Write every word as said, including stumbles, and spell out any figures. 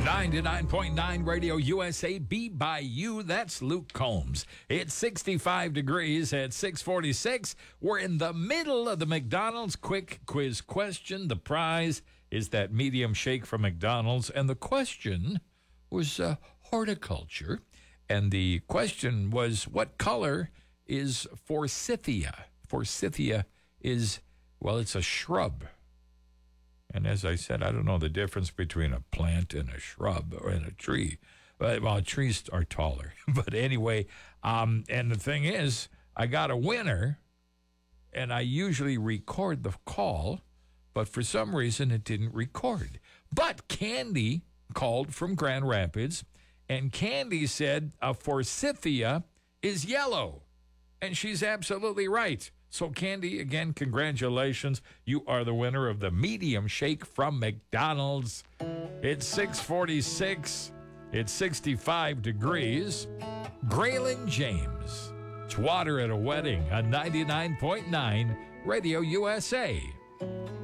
ninety-nine point nine Radio U S A, Be By You. That's Luke Combs. It's sixty-five degrees at six forty-six. We're in the middle of the McDonald's quick quiz question. The prize is that medium shake from McDonald's, and the question was uh, horticulture. And the question was, what color is forsythia? Forsythia is, well, it's a shrub. And as I said, I don't know the difference between a plant and a shrub or in a tree. But, well, trees are taller. But anyway, um, and the thing is, I got a winner, and I usually record the call, but for some reason it didn't record. But Candy called from Grand Rapids, and Candy said a forsythia is yellow. And she's absolutely right. So, Candy, again, congratulations. You are the winner of the medium shake from McDonald's. It's six forty-six. It's sixty-five degrees. Graylin James. It's Water at a Wedding on ninety-nine point nine Radio U S A.